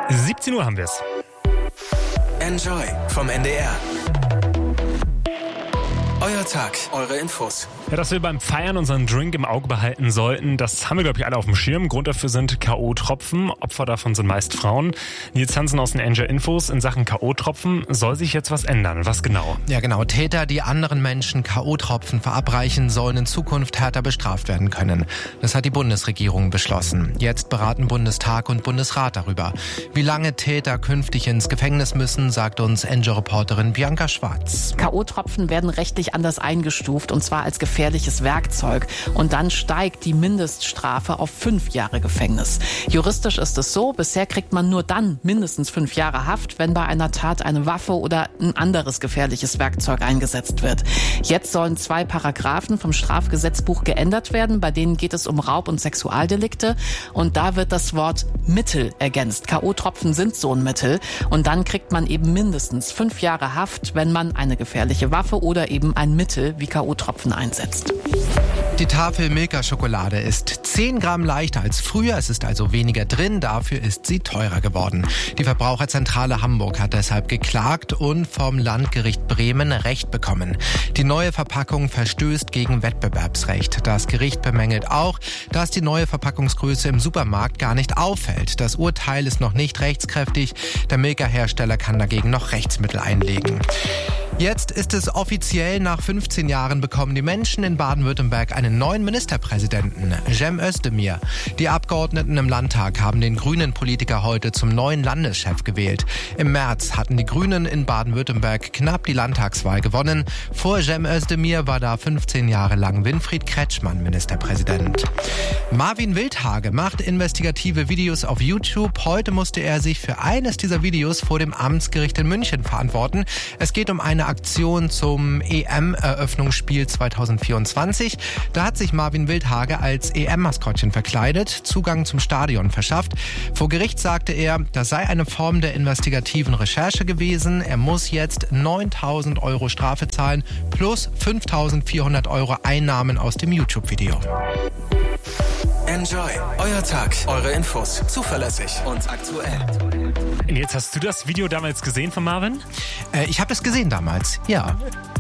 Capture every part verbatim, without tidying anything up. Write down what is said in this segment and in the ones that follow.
siebzehn Uhr haben wir es. Enjoy vom N D R. Euer Tag, eure Infos. Ja, dass wir beim Feiern unseren Drink im Auge behalten sollten, das haben wir, glaube ich, alle auf dem Schirm. Grund dafür sind K O-Tropfen. Opfer davon sind meist Frauen. Nils Hansen aus den Enjoy Infos. In Sachen K O-Tropfen soll sich jetzt was ändern. Was genau? Ja, genau. Täter, die anderen Menschen K O-Tropfen verabreichen, sollen in Zukunft härter bestraft werden können. Das hat die Bundesregierung beschlossen. Jetzt beraten Bundestag und Bundesrat darüber. Wie lange Täter künftig ins Gefängnis müssen, sagt uns Enjoy-Reporterin Bianca Schwarz. K O-Tropfen werden rechtlich anders eingestuft, und zwar als gefährliches Werkzeug. Und dann steigt die Mindeststrafe auf fünf Jahre Gefängnis. Juristisch ist es so, bisher kriegt man nur dann mindestens fünf Jahre Haft, wenn bei einer Tat eine Waffe oder ein anderes gefährliches Werkzeug eingesetzt wird. Jetzt sollen zwei Paragraphen vom Strafgesetzbuch geändert werden, bei denen geht es um Raub- und Sexualdelikte. Und da wird das Wort Mittel ergänzt. K O-Tropfen sind so ein Mittel. Und dann kriegt man eben mindestens fünf Jahre Haft, wenn man eine gefährliche Waffe oder eben ein Mittel wie K O-Tropfen einsetzt. Die Tafel Milka-Schokolade ist zehn Gramm leichter als früher. Es ist also weniger drin. Dafür ist sie teurer geworden. Die Verbraucherzentrale Hamburg hat deshalb geklagt und vom Landgericht Bremen Recht bekommen. Die neue Verpackung verstößt gegen Wettbewerbsrecht. Das Gericht bemängelt auch, dass die neue Verpackungsgröße im Supermarkt gar nicht auffällt. Das Urteil ist noch nicht rechtskräftig. Der Milka-Hersteller kann dagegen noch Rechtsmittel einlegen. Jetzt ist es offiziell, nach fünfzehn Jahren bekommen die Menschen in Baden-Württemberg einen neuen Ministerpräsidenten, Cem Özdemir. Die Abgeordneten im Landtag haben den grünen Politiker heute zum neuen Landeschef gewählt. Im März hatten die Grünen in Baden-Württemberg knapp die Landtagswahl gewonnen. Vor Cem Özdemir war da fünfzehn Jahre lang Winfried Kretschmann Ministerpräsident. Marvin Wildhage macht investigative Videos auf YouTube. Heute musste er sich für eines dieser Videos vor dem Amtsgericht in München verantworten. Es geht um eine Aktion zum E M-Eröffnungsspiel zwanzig vierundzwanzig. Da hat sich Marvin Wildhage als E M-Maskottchen verkleidet, Zugang zum Stadion verschafft. Vor Gericht sagte er, das sei eine Form der investigativen Recherche gewesen. Er muss jetzt neuntausend Euro Strafe zahlen plus fünftausendvierhundert Euro Einnahmen aus dem YouTube-Video. Enjoy. Euer Tag, eure Infos. Zuverlässig und aktuell. Und jetzt hast du das Video damals gesehen von Marvin? Äh, ich habe es gesehen damals, ja.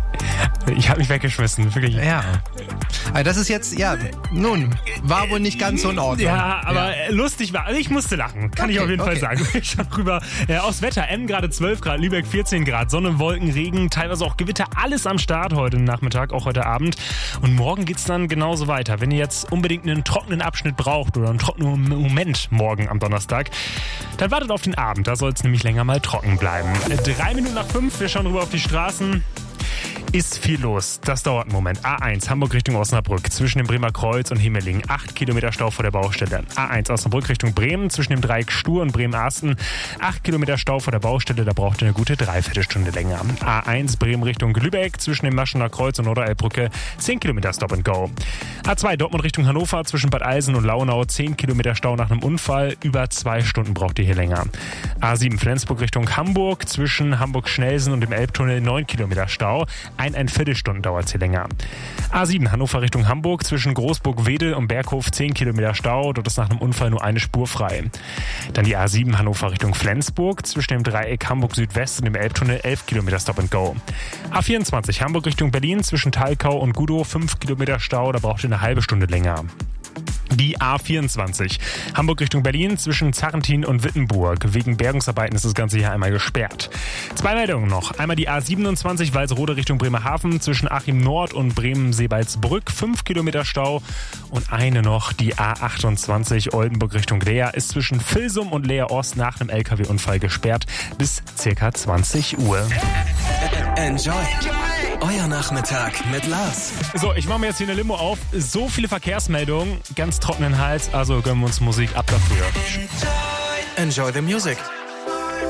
Ich habe mich weggeschmissen, wirklich. Ja. Also das ist jetzt, ja, nun, war wohl nicht ganz so in Ordnung. Ja, aber ja. Lustig war, also ich musste lachen, kann okay, ich auf jeden okay. Fall sagen. Ich schau rüber, ja, aufs Wetter, Emmen gerade zwölf Grad, Lübeck vierzehn Grad, Sonne, Wolken, Regen, teilweise auch Gewitter, alles am Start heute Nachmittag, auch heute Abend. Und morgen geht's dann genauso weiter. Wenn ihr jetzt unbedingt einen trockenen Abschnitt braucht oder einen trockenen Moment morgen am Donnerstag, dann wartet auf den Abend, da soll es nämlich länger mal trocken bleiben. Drei Minuten nach fünf, wir schauen rüber auf die Straßen. Ist viel los. Das dauert einen Moment. A eins, Hamburg Richtung Osnabrück, zwischen dem Bremer Kreuz und Himmelingen. Acht Kilometer Stau vor der Baustelle. A eins, Osnabrück Richtung Bremen, zwischen dem Dreieck Stur und Bremen-Arsten. Acht Kilometer Stau vor der Baustelle, da braucht ihr eine gute Dreiviertelstunde länger. A eins, Bremen Richtung Lübeck, zwischen dem Maschener Kreuz und Oder-Elbbrücke. Zehn Kilometer Stop and Go. A zwei, Dortmund Richtung Hannover, zwischen Bad Eilsen und Launau. Zehn Kilometer Stau nach einem Unfall. Über zwei Stunden braucht ihr hier länger. A sieben, Flensburg Richtung Hamburg, zwischen Hamburg-Schnelsen und dem Elbtunnel. Neun Kilometer Stau. Ein, ein Viertelstunden dauert es hier länger. A sieben, Hannover Richtung Hamburg, zwischen Großburg-Wedel und Berghof zehn Kilometer Stau. Dort ist nach einem Unfall nur eine Spur frei. Dann die A sieben, Hannover Richtung Flensburg, zwischen dem Dreieck Hamburg-Südwest und dem Elbtunnel elf Kilometer Stop and Go. A vierundzwanzig, Hamburg Richtung Berlin, zwischen Thalkau und Gudow fünf Kilometer Stau. Da braucht ihr eine halbe Stunde länger. Die A vierundzwanzig, Hamburg Richtung Berlin, zwischen Zarrentin und Wittenburg. Wegen Bergungsarbeiten ist das Ganze hier einmal gesperrt. Zwei Meldungen noch. Einmal die A siebenundzwanzig, Walsrode Richtung Bremerhaven, zwischen Achim Nord und Bremen-Seebaldsbrück, fünf Kilometer Stau. Und eine noch, die A achtundzwanzig, Oldenburg Richtung Leer, ist zwischen Vilsum und Leer Ost nach einem L K W-Unfall gesperrt bis circa zwanzig Uhr. Enjoy. Euer Nachmittag mit Lars. So, ich mache mir jetzt hier eine Limo auf. So viele Verkehrsmeldungen, ganz trockenen Hals, also gönnen wir uns Musik ab dafür. Enjoy the music.